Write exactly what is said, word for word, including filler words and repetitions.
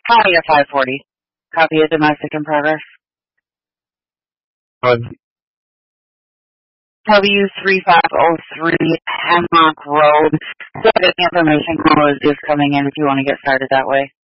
Copy of five forty. Copy of domestic in progress. Uh, W three five oh three Hemlock Road. So the information call is just coming in if you want to get started that way.